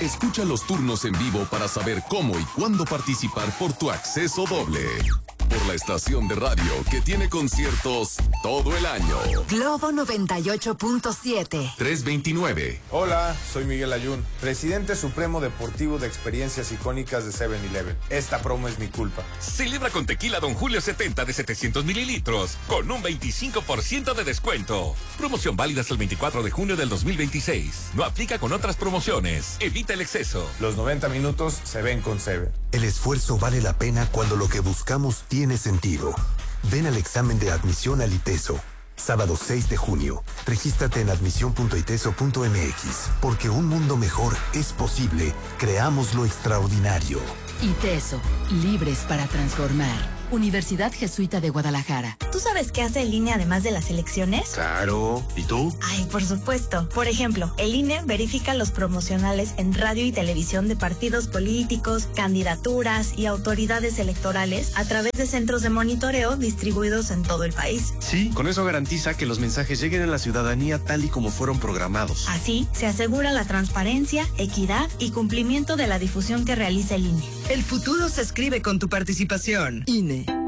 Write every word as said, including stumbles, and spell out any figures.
Escucha los turnos en vivo para saber cómo y cuándo participar por tu acceso doble. Por la estación de radio que tiene conciertos todo el año. Globo noventa y ocho punto siete. tres veintinueve. Hola, soy Miguel Ayun, presidente supremo deportivo de experiencias icónicas de seven eleven. Esta promo es mi culpa. Celebra con tequila Don Julio setenta de setecientos mililitros con un veinticinco por ciento de descuento. Promoción válida hasta el veinticuatro de junio del dos mil veintiséis. No aplica con otras promociones. Evita el exceso. Los noventa minutos se ven con Seven. El esfuerzo vale la pena cuando lo que buscamos tiene sentido. Ven al examen de admisión al ITESO. Sábado seis de junio. Regístrate en admisión punto iteso punto m x. Porque un mundo mejor es posible. Creámoslo extraordinario. ITESO. Libres para transformar. Universidad Jesuita de Guadalajara. ¿Tú sabes qué hace el I N E además de las elecciones? Claro. ¿Y tú? Ay, por supuesto. Por ejemplo, el I N E verifica los promocionales en radio y televisión de partidos políticos, candidaturas y autoridades electorales a través de centros de monitoreo distribuidos en todo el país. Sí, con eso garantiza que los mensajes lleguen a la ciudadanía tal y como fueron programados. Así, se asegura la transparencia, equidad y cumplimiento de la difusión que realiza el I N E. El futuro se escribe con tu participación. I N E.